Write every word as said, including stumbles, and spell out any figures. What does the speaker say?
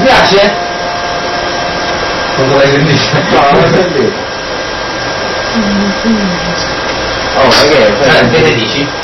piace? Non l'hai sentito? No, non l'hai sentito. Oh, ma che è? Che ne dici?